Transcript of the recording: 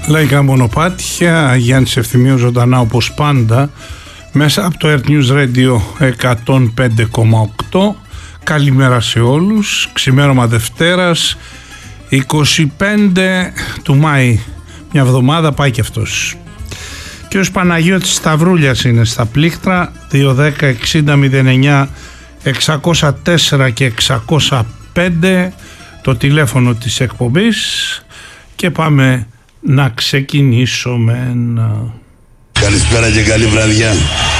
Λαϊκά μονοπάτια, Γιάννης Ευθυμίου ζωντανά όπως πάντα μέσα από το Earth News Radio 105,8. Καλημέρα σε όλους. Ξημέρωμα Δευτέρας 25 του Μάη. Μια εβδομάδα πάει και αυτός. Και ο Παναγιώτης Σταυρούλιας είναι στα πλήκτρα 210 60 09 604 και 605 το τηλέφωνο της εκπομπής και πάμε να ξεκινήσουμε. Καλησπέρα και καλή βραδιά.